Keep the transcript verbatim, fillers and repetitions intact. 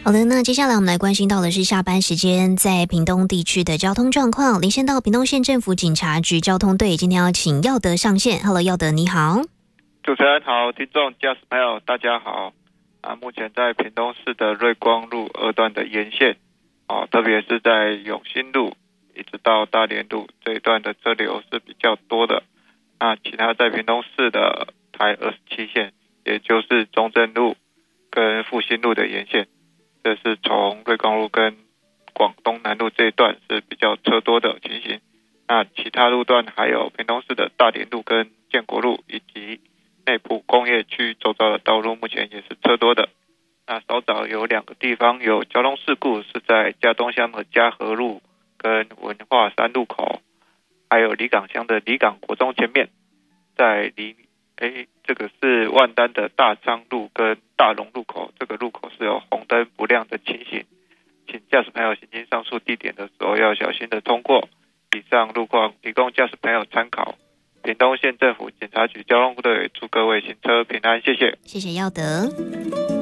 好的，那接下来我们来关心到的是下班时间在屏东地区的交通状况。连线到屏东县政府警察局交通队，今天要请耀德上线。Hello， 耀德你好。 主持人好，听众驾驶朋友大家好。啊，目前在屏东市的瑞光路二段的沿线，哦，特别是在永新路一直到大连路这一段的车流是比较多的。那其他在屏东市的台二十七线，也就是中正路跟复兴路的沿线，这是从瑞光路跟广东南路这一段是比较车多的情形。那其他路段还有屏东市的大连路跟建国路以及内埔工业区周遭的道路，目前也是车多的。那稍早有两个地方有交通事故，是在嘉东乡的嘉和路跟文化山路口，还有离港乡的离港国中前面，在离诶这个是万丹的大昌路跟大龙路口，这个路口是有红灯不亮的情形，请驾驶朋友行经上述地点的时候要小心的通过。以上路况提供驾驶朋友参考。屏东县政府警察局交通队祝各位行车平安，谢谢。 谢谢耀德。